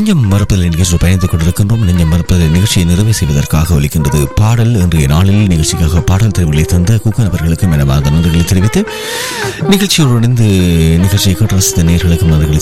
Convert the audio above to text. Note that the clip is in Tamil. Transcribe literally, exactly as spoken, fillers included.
நெஞ்சம் மறப்பதில் நிகழ்ச்சி பயணித்துக் கொண்டிருக்கின்றோம். நெஞ்சம் மறப்பதில் நிகழ்ச்சியை நிறைவு செய்வதற்காக ஒலிக்கின்றது பாடல். இன்றைய நாளில் நிகழ்ச்சிக்காக பாடல் தெரிவுகளை தந்த குக்கன் அவர்களுக்கும் எனவாத நன்றிகளை தெரிவித்து நிகழ்ச்சியோடு இணைந்து நிகழ்ச்சியை கேட்டு ரசித்த நேயர்களுக்கும் நன்றிகளை